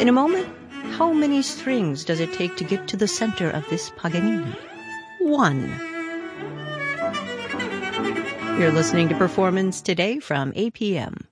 In a moment, how many strings does it take to get to the center of this Paganini? 1. You're listening to Performance Today from APM.